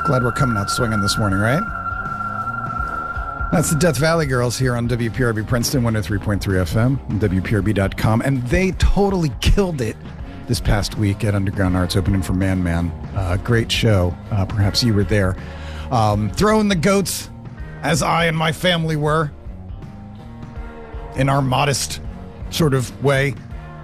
Glad we're coming out swinging this morning, right? That's the Death Valley Girls here on WPRB Princeton 103.3 FM and WPRB.com. And they totally killed it this past week at Underground Arts opening for Man Man. Great show. Perhaps you were there. Throwing the goats, as I and my family were, in our modest sort of way.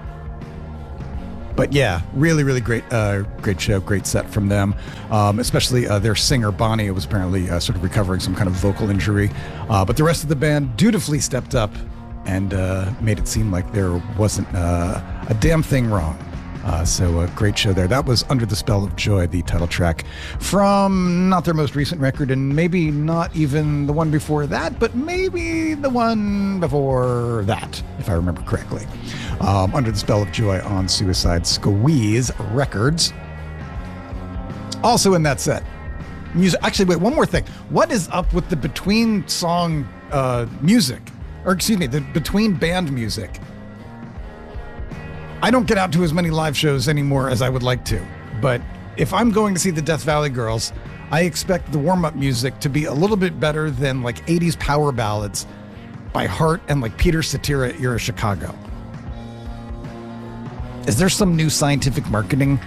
But yeah, really, really great show, great set from them. Especially their singer, Bonnie, was apparently sort of recovering some kind of vocal injury. But the rest of the band dutifully stepped up and made it seem like there wasn't a damn thing wrong. So a great show there. That was Under the Spell of Joy, the title track from not their most recent record, and maybe not even the one before that, but maybe the one before that, if I remember correctly. Under the Spell of Joy on Suicide Squeeze Records. Also in that set, music. Actually, wait, one more thing. What is up with the between song music? Or excuse me, the between band music? I don't get out to as many live shows anymore as I would like to, but if I'm going to see the Death Valley Girls, I expect the warm-up music to be a little bit better than like 80s power ballads by Heart and like Peter Cetera era Chicago. Is there some new scientific marketing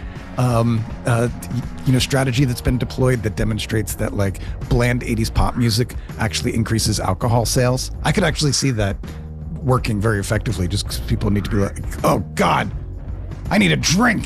strategy that's been deployed that demonstrates that like bland 80s pop music actually increases alcohol sales? I could actually see that working very effectively, just because people need to be like, oh God, I need a drink.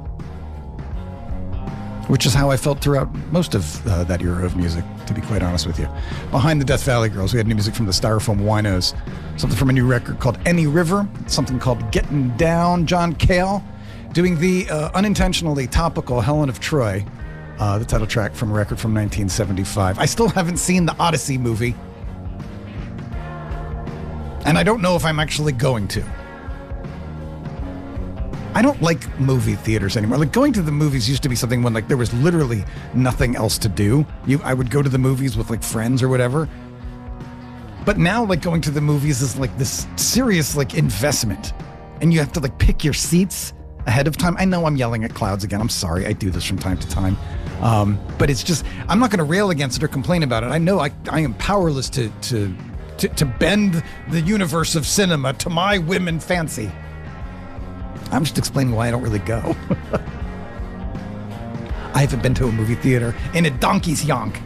Which is how I felt throughout most of that era of music, to be quite honest with you. Behind the Death Valley Girls, we had new music from the Styrofoam Winos, something from a new record called Any River, something called Getting Down, John Cale, doing the unintentionally topical Helen of Troy, the title track from a record from 1975. I still haven't seen the Odyssey movie, and I don't know if I'm actually going to. I don't like movie theaters anymore. Like, going to the movies used to be something when like there was literally nothing else to do. I would go to the movies with like friends or whatever. But now like going to the movies is like this serious like investment, and you have to like pick your seats ahead of time. I know I'm yelling at clouds again. I'm sorry. I do this from time to time. But it's just, I'm not going to rail against it or complain about it. I know I am powerless to bend the universe of cinema to my whim and fancy. I'm just explaining why I don't really go. I haven't been to a movie theater in a donkey's yonk.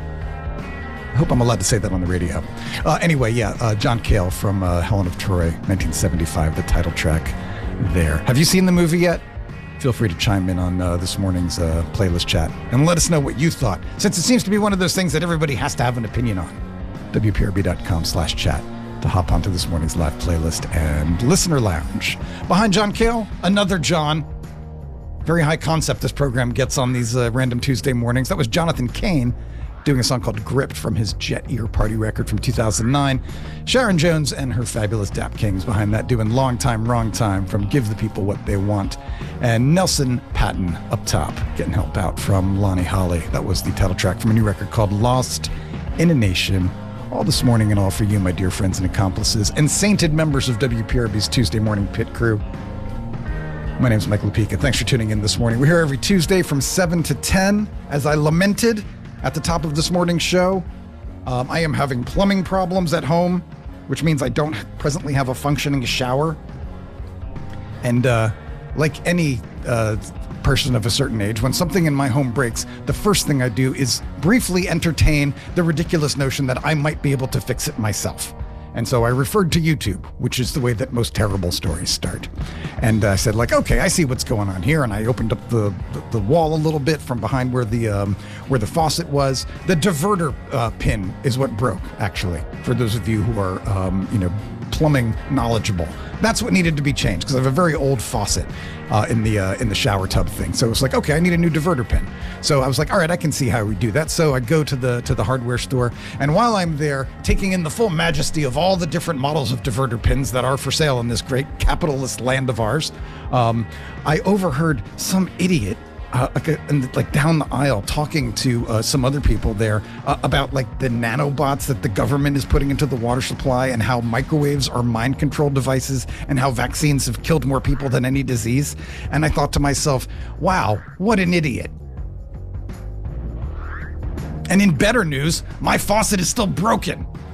I hope I'm allowed to say that on the radio. Anyway, John Cale from Helen of Troy, 1975, the title track there. Have you seen the movie yet? Feel free to chime in on this morning's playlist chat and let us know what you thought, since it seems to be one of those things that everybody has to have an opinion on. WPRB.com/chat to hop onto this morning's live playlist and listener lounge. Behind John Cale, another John. Very high concept this program gets on these random Tuesday mornings. That was Jonathan Cain doing a song called Gripped from his Jet Ear Party record from 2009. Sharon Jones and her fabulous Dap Kings behind that doing Long Time, Wrong Time from Give the People What They Want. And Nelson Patton up top getting help out from Lonnie Holly. That was the title track from a new record called Lost in a Nation. All this morning and all for you, my dear friends and accomplices and sainted members of WPRB's Tuesday Morning Pit Crew. My name's Mike Lupica. Thanks for tuning in this morning. We're here every Tuesday from 7 to 10. As I lamented at the top of this morning's show, I am having plumbing problems at home, which means I don't presently have a functioning shower. And like any person of a certain age, when something in my home breaks, the first thing I do is briefly entertain the ridiculous notion that I might be able to fix it myself. And so I referred to YouTube, which is the way that most terrible stories start. And I said, like, okay, I see what's going on here. And I opened up the wall a little bit from behind where the faucet was. The diverter pin is what broke, actually, for those of you who are, plumbing knowledgeable. That's what needed to be changed, because I have a very old faucet in the shower tub thing. So it's like, okay, I need a new diverter pin. So I was like, all right, I can see how we do that. So I go to the hardware store, and while I'm there, taking in the full majesty of all the different models of diverter pins that are for sale in this great capitalist land of ours, I overheard some idiot down the aisle talking to some other people there about like the nanobots that the government is putting into the water supply, and how microwaves are mind control devices, and how vaccines have killed more people than any disease. And I thought to myself, wow, what an idiot. And in better news, my faucet is still broken.